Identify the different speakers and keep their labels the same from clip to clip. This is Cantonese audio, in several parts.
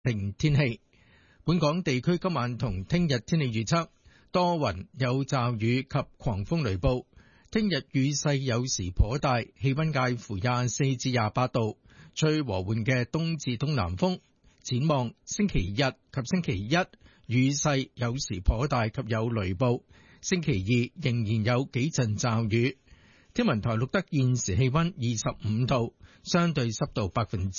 Speaker 1: 定天氣。本港地區今晚同聽日天氣預測多雲有驟雨及狂風雷暴，聽日雨勢有時頗大，氣溫介乎24至28度，吹和緩嘅東至東南風。展望星期日及星期一雨勢有時頗大及有雷暴，星期二仍然有幾陣驟雨。天文台錄得現時氣溫25度，相對濕度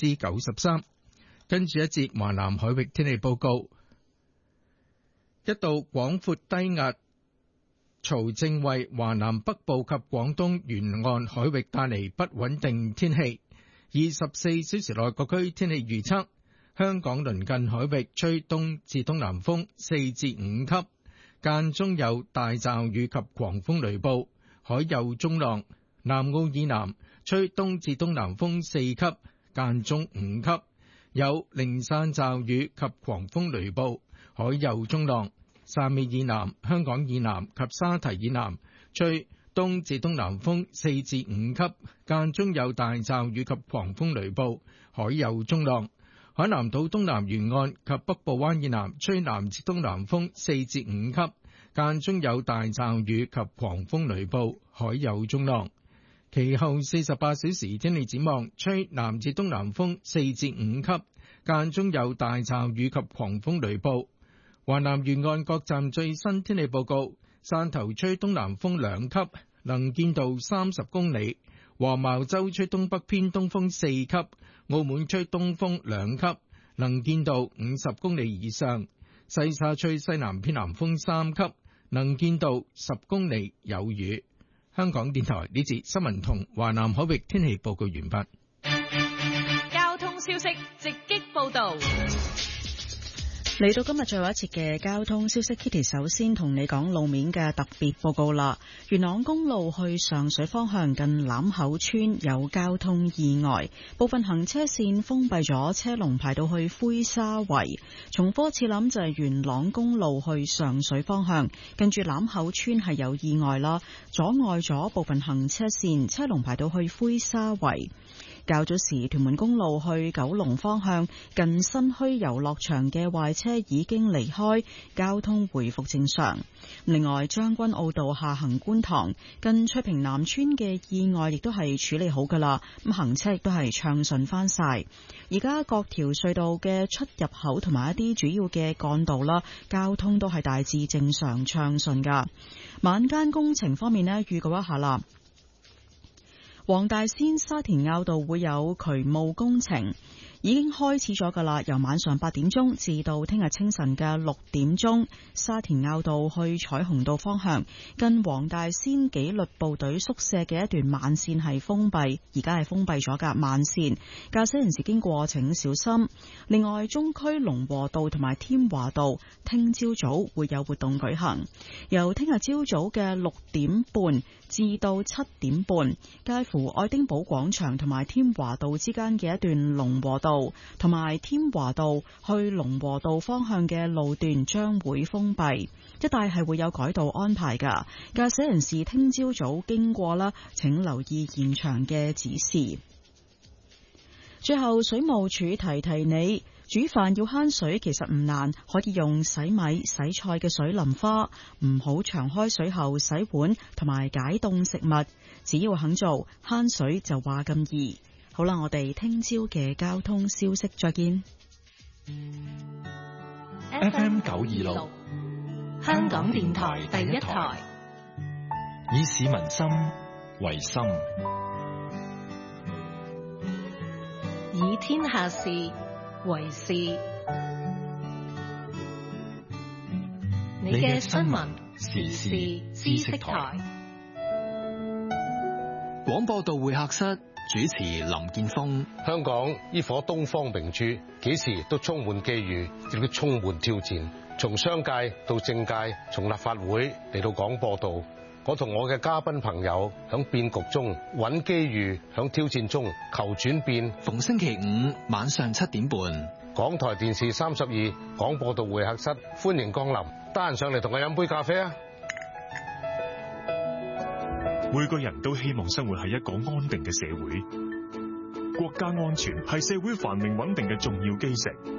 Speaker 1: 93%。跟住一節華南海域天氣報告，一道廣闊低壓槽正為華南北部及廣東沿岸海域帶嚟不穩定天氣。24小時內各區天氣預測，香港鄰近海域吹東至東南風4至5級，間中有大驟雨及狂風雷暴，海有中浪。南澳以南吹東至東南風4級，間中5級，有零散驟雨及狂風雷暴，海有中浪。汕尾以南、香港以南及沙堤以南吹東至東南風4至5級，間中有大驟雨及狂風雷暴，海有中浪。海南島東南沿岸及北部灣以南吹南至東南風4至5級，間中有大驟雨及狂風雷暴，海有中浪。其後48小時天氣展望，吹南至東南風4至5級，間中有大驟雨及狂風雷暴。華南沿岸各站最新天氣報告：汕頭吹東南風2級，能見度30公里；黃茅洲吹東北偏東風4級；澳門吹東風2級，能見度50公里以上；西沙吹西南偏南風3級，能見度10公里，有雨。香港電台呢節新聞同華南海域天氣報告完畢。
Speaker 2: 交通消息直擊報道。
Speaker 3: 嚟到今日最後一節嘅交通消息 ，Kitty 首先同你講路面嘅特別報告啦。元朗公路去上水方向近欖口村有交通意外，部分行車線封閉咗，車龍排到去灰沙圍。重複次諗就係元朗公路去上水方向，近住欖口村係有意外啦，阻礙咗部分行車線，車龍排到去灰沙圍。較早時屯門公路去九龍方向近新墟遊樂場嘅壞車已經離開，交通回復正常。另外將軍澳道下行觀塘近翠屏南村嘅意外亦都係處理好噶啦，咁行車亦都係暢順翻晒。而家各條隧道嘅出入口同埋一啲主要嘅幹道啦，交通都係大致正常暢順噶。晚間工程方面呢，預告一下啦。黃大仙沙田坳道會有渠務工程，已經開始咗噶啦，由晚上8點鐘至到聽日清晨嘅6點鐘，沙田坳道去彩虹道方向近黃大仙紀律部隊宿舍嘅一段慢線係封閉，而家係封閉咗噶慢線，駕駛人士經過請小心。另外，中區龍和道同埋添華道聽朝早會有活動舉行，由聽日朝早嘅6點半至到7點半，介乎愛丁堡廣場同埋添華道之間嘅一段龍和道同埋添華道去龍和道方向嘅路段將會封閉，一帶係會有改道安排㗎。駕駛人士聽朝早經過啦，請留意現場嘅指示。最後，水務署提提你，煮飯要慳水其實唔難，可以用洗米、洗菜嘅水淋花，唔好長開水後洗碗同埋解凍食物。只要肯做，慳水就話咁易。好啦，我哋聽朝嘅交通消息再見。
Speaker 4: FM 926，香港電台第一台，以市民心為心，
Speaker 2: 以天下事為事。你嘅新聞時事知識台。
Speaker 5: 廣播道會客室主持林建峰。
Speaker 6: 香港呢顆東方明珠，幾時都充滿機遇，亦都充滿挑戰。從商界到政界，從立法會嚟到廣播道，我同我嘅嘉賓朋友響變局中揾機遇，響挑戰中求轉變。
Speaker 5: 逢星期五晚上7點半，
Speaker 6: 港台電視32廣播道會客室，歡迎光臨。得閒上嚟同我飲杯咖啡啊！
Speaker 7: 每個人都希望生活喺一個安定嘅社會，國家安全係社會繁榮穩定嘅重要基石。